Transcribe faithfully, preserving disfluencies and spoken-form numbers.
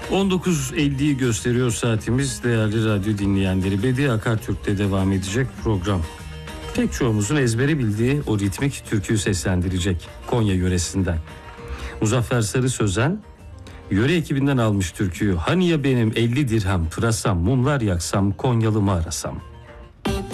on dokuz elliyi gösteriyor saatimiz değerli radyo dinleyenleri. Bediye Akartürk'te devam edecek program. Pek çoğumuzun ezbere bildiği o ritmik türküyü seslendirecek Konya yöresinden. Muzaffer Sarı Sözen yöre ekibinden almış türküyü. Hani ya benim elli dirhem pırasam, mumlar yaksam, Konyalı mı arasam?